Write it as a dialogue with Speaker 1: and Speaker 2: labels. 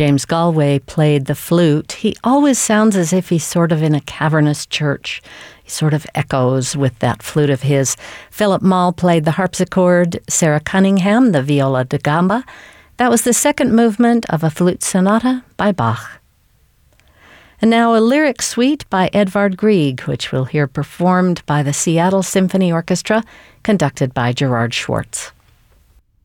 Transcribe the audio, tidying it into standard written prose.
Speaker 1: James Galway played the flute. He always sounds as if he's sort of in a cavernous church. He sort of echoes with that flute of his. Philip Moll played the harpsichord, Sarah Cunningham the viola da gamba. That was the second movement of a flute sonata by Bach. And now a lyric suite by Edvard Grieg, which we'll hear performed by the Seattle Symphony Orchestra, conducted by Gerard Schwartz.